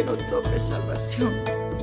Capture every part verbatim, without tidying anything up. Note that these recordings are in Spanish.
que no toque salvación.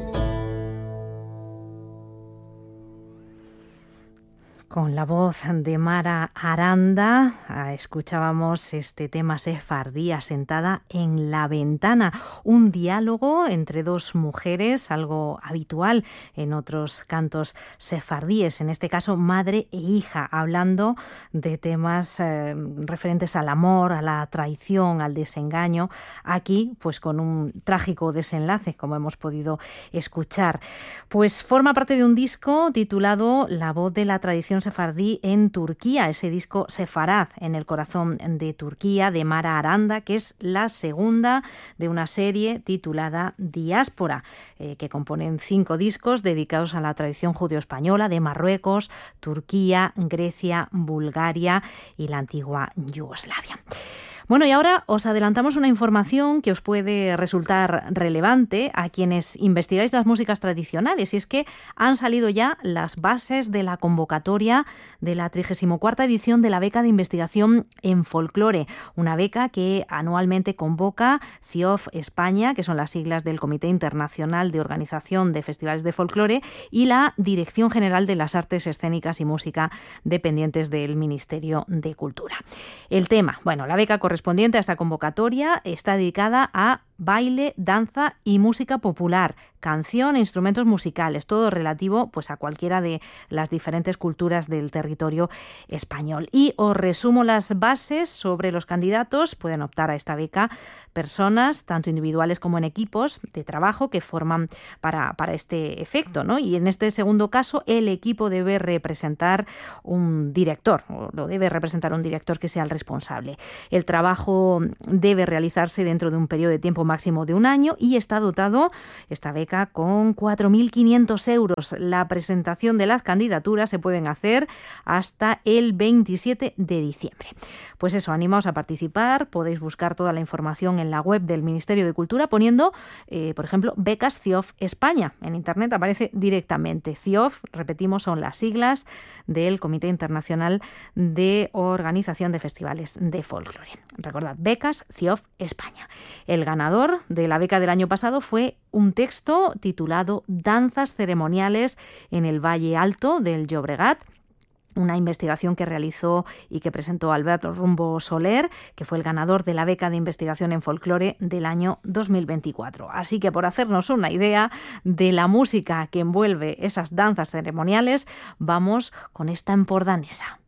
Con la voz de Mara Aranda escuchábamos este tema sefardí, Asentada en la ventana, un diálogo entre dos mujeres, algo habitual en otros cantos sefardíes, en este caso madre e hija, hablando de temas eh, referentes al amor, a la traición, al desengaño, aquí pues con un trágico desenlace, como hemos podido escuchar. Pues forma parte de un disco titulado La voz de la tradición sefardí en Turquía, ese disco Sefarad, en el corazón de Turquía, de Mara Aranda, que es la segunda de una serie titulada Diáspora, eh, que componen cinco discos dedicados a la tradición judeo-española de Marruecos, Turquía, Grecia, Bulgaria y la antigua Yugoslavia. Bueno, y ahora os adelantamos una información que os puede resultar relevante a quienes investigáis las músicas tradicionales, y es que han salido ya las bases de la convocatoria de la trigésima cuarta edición de la beca de investigación en folclore, una beca que anualmente convoca C I O F España, que son las siglas del Comité Internacional de Organización de Festivales de Folclore, y la Dirección General de las Artes Escénicas y Música, dependientes del Ministerio de Cultura. El tema, bueno, la beca correspondiente correspondiente a esta convocatoria está dedicada a baile, danza y música popular, canción e instrumentos musicales, todo relativo pues a cualquiera de las diferentes culturas del territorio español. Y os resumo las bases sobre los candidatos. Pueden optar a esta beca personas, tanto individuales como en equipos de trabajo que forman para, para este efecto, ¿no? Y en este segundo caso, el equipo debe representar un director, o lo debe representar un director que sea el responsable. El trabajo debe realizarse dentro de un periodo de tiempo máximo de un año y está dotado esta beca con cuatro mil quinientos euros. La presentación de las candidaturas se pueden hacer hasta el veintisiete de diciembre. Pues eso, animaos a participar. Podéis buscar toda la información en la web del Ministerio de Cultura poniendo, eh, por ejemplo, becas C I O F España. En internet aparece directamente. C I O F, repetimos, son las siglas del Comité Internacional de Organización de Festivales de Folclore. Recordad, becas C I O F España. El ganador de la beca del año pasado fue un texto titulado Danzas ceremoniales en el Valle Alto del Llobregat, una investigación que realizó y que presentó Alberto Rumbo Soler, que fue el ganador de la beca de investigación en folclore del año dos mil veinticuatro. Así que, por hacernos una idea de la música que envuelve esas danzas ceremoniales, vamos con esta empordanesa.